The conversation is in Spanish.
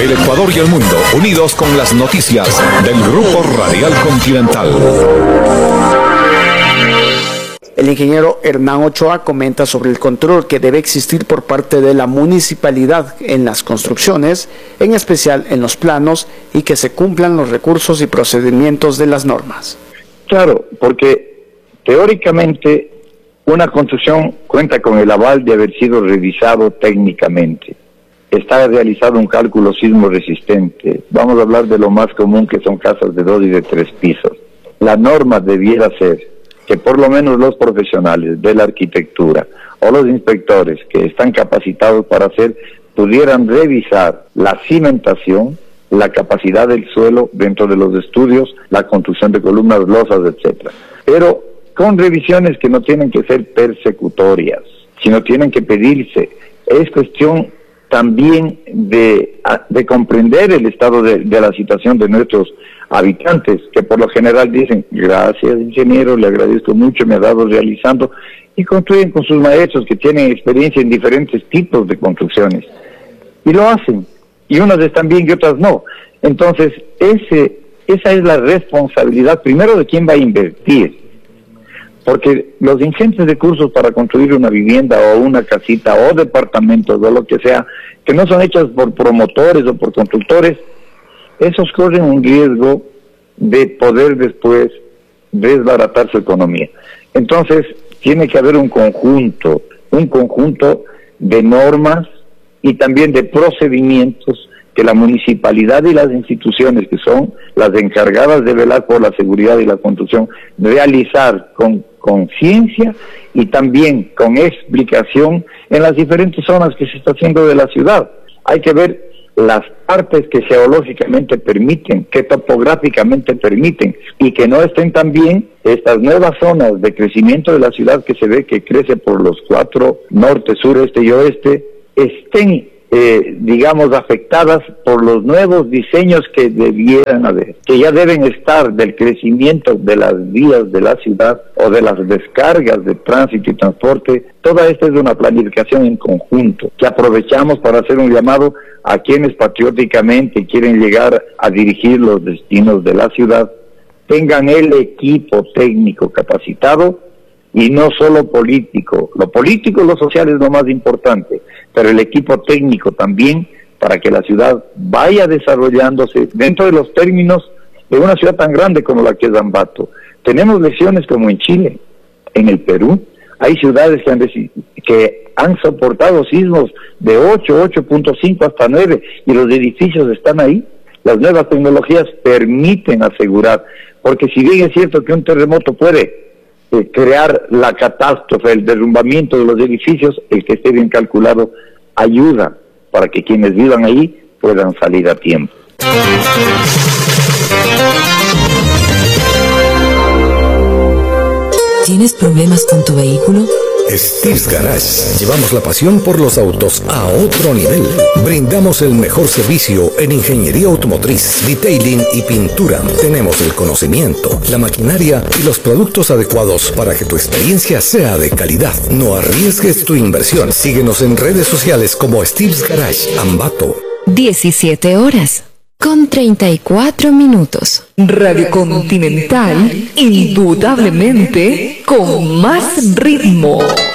El Ecuador y el mundo unidos con las noticias del Grupo Radial Continental. El ingeniero Hernán Ochoa comenta sobre el control que debe existir por parte de la municipalidad en las construcciones, en especial en los planos, y que se cumplan los recursos y procedimientos de las normas. Claro, porque teóricamente una construcción cuenta con el aval de haber sido revisado técnicamente. Está realizado un cálculo sismo resistente. Vamos a hablar de lo más común, que son casas de 2 y de 3 pisos. La norma debiera ser que por lo menos los profesionales de la arquitectura o los inspectores que están capacitados para hacer pudieran revisar la cimentación, la capacidad del suelo dentro de los estudios, la construcción de columnas, losas, etcétera. Pero con revisiones que no tienen que ser persecutorias, sino tienen que pedirse. Es cuestión también de comprender el estado de la situación de nuestros habitantes, que por lo general dicen: gracias, ingeniero, le agradezco mucho, me ha dado realizando, y construyen con sus maestros que tienen experiencia en diferentes tipos de construcciones, y lo hacen, y unas están bien y otras no. Entonces, esa es la responsabilidad, primero, de quién va a invertir, porque los ingentes recursos para construir una vivienda o una casita o departamentos o lo que sea, que no son hechos por promotores o por constructores, esos corren un riesgo de poder después desbaratar su economía. Entonces, tiene que haber un conjunto de normas y también de procedimientos que la municipalidad y las instituciones, que son las encargadas de velar por la seguridad y la construcción, realizar con conciencia y también con explicación en las diferentes zonas que se está haciendo de la ciudad. Hay que ver las partes que geológicamente permiten, que topográficamente permiten, y que no estén también estas nuevas zonas de crecimiento de la ciudad, que se ve que crece por los 4, norte, sur, este y oeste, estén digamos, afectadas por los nuevos diseños que debieran haber, que ya deben estar del crecimiento de las vías de la ciudad o de las descargas de tránsito y transporte. Toda esta es una planificación en conjunto, que aprovechamos para hacer un llamado a quienes patrióticamente quieren llegar a dirigir los destinos de la ciudad, tengan el equipo técnico capacitado, y no solo político. Lo político, lo social es lo más importante, pero el equipo técnico también, para que la ciudad vaya desarrollándose dentro de los términos de una ciudad tan grande como la que es Ambato. Tenemos lesiones como en Chile, en el Perú. Hay ciudades que han soportado sismos de 8, 8.5 hasta 9, y los edificios están ahí. Las nuevas tecnologías permiten asegurar, porque si bien es cierto que un terremoto puede crear la catástrofe, el derrumbamiento de los edificios, el que esté bien calculado ayuda para que quienes vivan ahí puedan salir a tiempo. ¿Tienes problemas con tu vehículo? Steve's Garage. Llevamos la pasión por los autos a otro nivel. Brindamos el mejor servicio en ingeniería automotriz, detailing y pintura. Tenemos el conocimiento, la maquinaria y los productos adecuados para que tu experiencia sea de calidad. No arriesgues tu inversión. Síguenos en redes sociales como Steve's Garage Ambato. 17 horas con 34 minutos. Radio Continental, indudablemente con más ritmo.